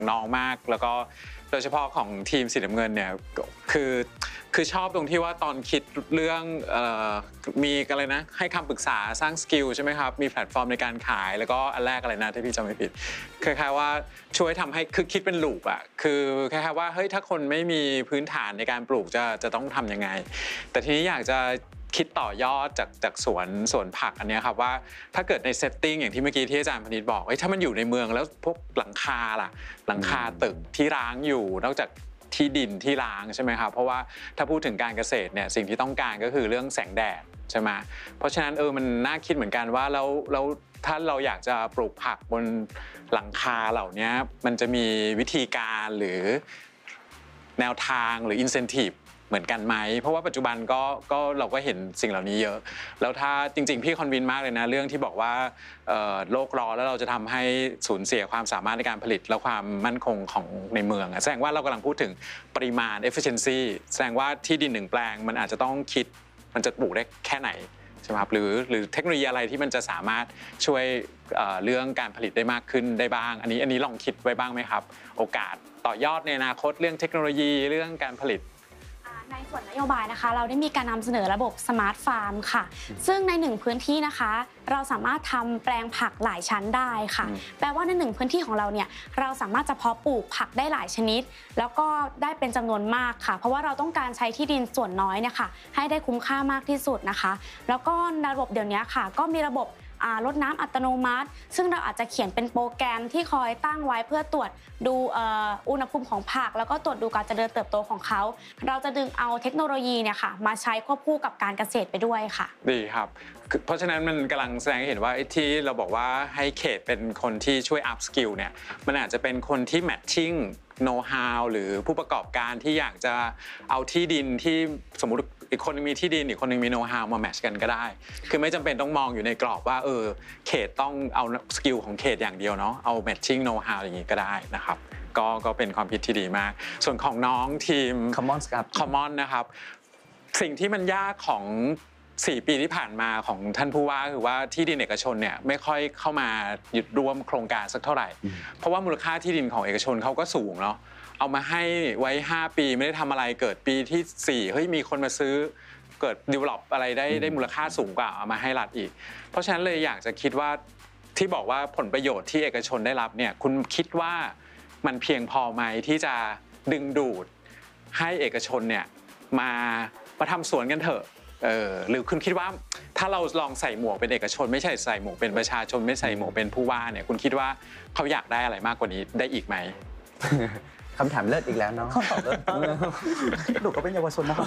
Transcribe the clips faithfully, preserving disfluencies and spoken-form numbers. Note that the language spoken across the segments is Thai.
น้องมากแล้วก็โดยเฉพาะของทีมสีน้ำเงินเนี่ยคือคือชอบตรงที่ว่าตอนคิดเรื่องเอ่อมีอะไรนะให้คำปรึกษาสร้างสกิลใช่ไหมครับมีแพลตฟอร์มในการขายแล้วก็อันแรกอะไรนะที่พี่จำไม่ผิดคล้ายๆว่าช่วยทำให้คือคิดเป็นลูปอะคือคล้ายๆว่าเฮ้ยถ้าคนไม่มีพื้นฐานในการปลูกจะจะต้องทำยังไงแต่ทีนี้อยากจะคิดต่อยอดจากจากสวนสวนผักอันนี้ครับว่าถ้าเกิดในเซตติ้งอย่างที่เมื่อกี้ที่อาจารย์พนิษฐ์บอกถ้ามันอยู่ในเมืองแล้วพวกหลังคาล่ะหลังคาตึกที่ร้างอยู่นอกจากที่ดินที่ร้างใช่ไหมครับเพราะว่าถ้าพูดถึงการเกษตรเนี่ยสิ่งที่ต้องการก็คือเรื่องแสงแดดใช่ไหมเพราะฉะนั้นเออมันน่าคิดเหมือนกันว่าแล้วแล้วถ้าเราอยากจะปลูกผักบนหลังคาเหล่านี้มันจะมีวิธีการหรือแนวทางหรือ incentiveเหมือนกันไหมเพราะว่าปัจจุบันก็ก็เราก็เห็นสิ่งเหล่านี้เยอะแล้วถ้าจริงๆพี่คอนวินมากเลยนะเรื่องที่บอกว่าโลกร้อนแล้วเราจะทำให้สูญเสียความสามารถในการผลิตและความมั่นคงของในเมืองแสดงว่าเรากำลังพูดถึงปริมาณ efficiency แสดงว่าที่ดินหนึ่งแปลงมันอาจจะต้องคิดมันจะปลูกได้แค่ไหนใช่ไหมครับหรือหรือเทคโนโลยีอะไรที่มันจะสามารถช่วยเรื่องการผลิตได้มากขึ้นได้บ้างอันนี้อันนี้ลองคิดไว้บ้างไหมครับโอกาสต่อยอดในอนาคตเรื่องเทคโนโลยีเรื่องการผลิตในส่วนนโยบายนะคะเราได้มีการนำเสนอระบบสมาร์ทฟาร์มค่ะซึ่งในหนึ่งพื้นที่นะคะเราสามารถทำแปลงผักหลายชั้นได้ค่ะแปลว่าในหนึ่งพื้นที่ของเราเนี่ยเราสามารถจะเพาะปลูกผักได้หลายชนิดแล้วก็ได้เป็นจำนวนมากค่ะเพราะว่าเราต้องการใช้ที่ดินส่วนน้อยเนี่ยค่ะให้ได้คุ้มค่ามากที่สุดนะคะแล้วก็ระบบเดี๋ยวนี้ค่ะก็มีระบบรดน้ำอัตโนมัติซึ่งเราอาจจะเขียนเป็นโปรแกรมที่คอยตั้งไว้เพื่อตรวจดูอุณหภูมิของผักแล้วก็ตรวจดูการเจริญเติบโตของเขาเราจะดึงเอาเทคโนโลยีเนี่ยค่ะมาใช้ควบคู่กับการเกษตรไปด้วยค่ะดีครับเพราะฉะนั้นมันกำลังแสดงให้เห็นว่าที่เราบอกว่าให้เขตเป็นคนที่ช่วย up skill เนี่ยมันอาจจะเป็นคนที่ matching know how หรือผู้ประกอบการที่อยากจะเอาที่ดินที่สมมุติอีกคนนึงมีที่ดินอีกคนนึงมี know how มาแมทช์กันก็ได้คือไม่จำเป็นต้องมองอยู่ในกรอบว่าเออเขตต้องเอาสกิลของเขตอย่างเดียวเนาะเอา matching know how อย่างนี้ก็ได้นะครับก็ก็เป็นความคิดที่ดีมากส่วนของน้องทีม Common ครับ Common นะครับสิ่งที่มันยากของสี่ปีที่ผ่านมาของท่านผู้ว่าคือว่าที่ดินเอกชนเนี่ยไม่ค่อยเข้ามายึดร่วมโครงการสักเท่าไหร่เพราะว่ามูลค่าที่ดินของเอกชนเขาก็สูงเนาะเอามาให้ไว้ห้าปีไม่ได้ทำอะไรเกิดปีที่สี่เฮ้ยมีคนมาซื้อเกิด develop อะไรได้ได้มูลค่าสูงกว่าเอามาให้รัฐอีกเพราะฉะนั้นเลยอยากจะคิดว่าที่บอกว่าผลประโยชน์ที่เอกชนได้รับเนี่ยคุณคิดว่ามันเพียงพอไหมที่จะดึงดูดให้เอกชนเนี่ยมามาทำสวนกันเถอะเออหรือคุณคิดว่าถ้าเราลองใส่หมวกเป็นเอกชนไม่ใช่ใส่หมวกเป็นประชาชนไม่ใส่หมวกเป็นผู้ว่าเนี่ยคุณคิดว่าเขาอยากได้อะไรมากกว่านี้ได้อีกไหมคำถามเลิศอีกแล้วเนาะคำตอบเลิศหนูก็เป็นเยาวชนนะครับ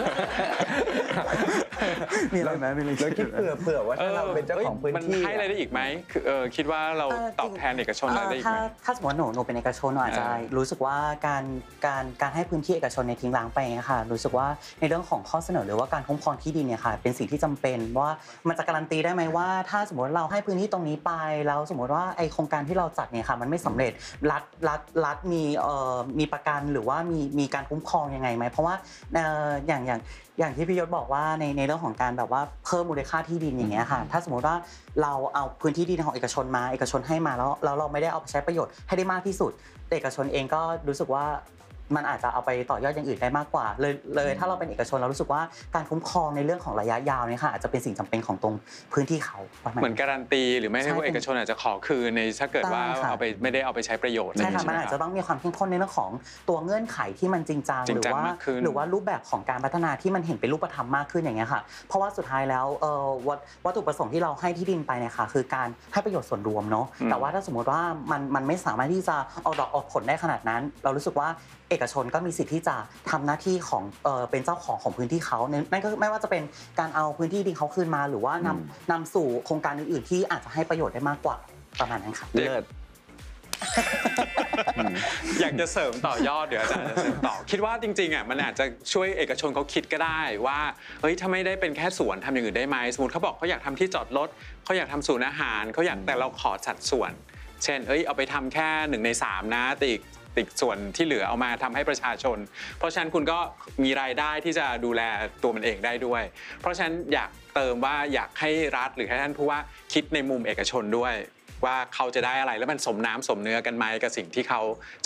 มีอะไรไหมมีอะไรแล้วคิดเผื่อเผื่อว่าถ้าเราเป็นเจ้าของพื้นที่มันให้อะไรได้อีกไหมคือเออคิดว่าเราตอบแทนเอกชนอะไรได้อีกไหมถ้าสมมติหนูหนูเป็นเอกชนหนูอาจจะรู้สึกว่าการการการให้พื้นที่เอกชนในทิ้งร้างไปเนี่ยค่ะรู้สึกว่าในเรื่องของข้อเสนอหรือว่าการคุ้มครองที่ดินเนี่ยค่ะเป็นสิ่งที่จำเป็นว่ามันจะการันตีได้ไหมว่าถ้าสมมติเราให้พื้นที่ตรงนี้ไปแล้วสมมติว่าไอโครงการที่เราจัดเนี่ยค่ะมันไม่สำเร็จรัฐรัฐรัฐมีเอ่อมีประกันหรือว่ามีมีการคุ้มครองยังไงไหมเพราะว่าอย่างอย่างอย่างที่พี่ยศบอกว่าในในเรื่องของการแบบว่าเพิ่มมูลค่าที่ดินอย่างเงี้ยค่ะถ้าสมมติว่าเราเอาพื้นที่ดินของเอกชนมาเอกชนให้มาแล้วแล้วเราไม่ได้เอาไปใช้ประโยชน์ให้ได้มากที่สุดเอกชนเองก็รู้สึกว่ามันอาจจะเอาไปต่อยอดอย่างอื่นได้มากกว่าเลยเลยถ้าเราเป็นเอกชนเรารู้สึกว่าการคุ้มครองในเรื่องของระยะยาวเนี่ยค่ะอาจจะเป็นสิ่งจำเป็นของตรงพื้นที่เขาเหมือนการันตีหรือไม่ให้ว่าเอกชนอาจจะขอคืนในถ้าเกิดว่าเอาไปไม่ได้เอาไปใช้ประโยชน์ใช่ค่ะมันอาจจะต้องมีความเข้มข้นในเรื่องของตัวเงื่อนไขที่มันจริงจังหรือว่าหรือว่ารูปแบบของการพัฒนาที่มันเห็นเป็นรูปธรรมมากขึ้นอย่างเงี้ยค่ะเพราะว่าสุดท้ายแล้ววัตถุประสงค์ที่เราให้ที่ดินไปเนี่ยค่ะคือการให้ประโยชน์ส่วนรวมเนาะแต่ว่าถ้าสมมติว่ามันมันไม่สามารถที่จะออกดอกออกผลได้ขนาดนั้นเรารู้สึกว่าเอกชนก็มีสิทธิ์ที่จะทำหน้าที่ของเอ่อเป็นเจ้าของของพื้นที่เขานั่นก็ไม่ว่าจะเป็นการเอาพื้นที่ดินเขาคืนมาหรือว่านำนำสู่โครงการอื่นๆที่อาจจะให้ประโยชน์ได้มากกว่าประมาณนั้นครับเลิศอยากจะเสริมต่อยอดเดี๋ยวอาจารย์จะเสริมต่อคิดว่าจริงๆอ่ะมันอาจจะช่วยเอกชนเขาคิดก็ได้ว่าเฮ้ยถ้าไม่ได้เป็นแค่สวนทำอย่างอื่นได้ไหมสมมติเขาบอกเขาอยากทำที่จอดรถเขาอยากทำศูนย์อาหารเขาอยากแต่เราขอสัดส่วนเช่นเอ้ยเอาไปทำแค่หนึ่งในสามนะแต่อีกติดส่วนที่เหลือเอามาทำให้ประชาชนเพราะฉะนั้นคุณก็มีรายได้ที่จะดูแลตัวมันเองได้ด้วยเพราะฉะนั้นอยากเติมว่าอยากให้รัฐหรือให้ท่านผู้ว่าคิดในมุมเอกชนด้วยว่าเขาจะได้อะไรแล้วมันสมน้ำสมเนื้อกันไหมกับสิ่งที่เขา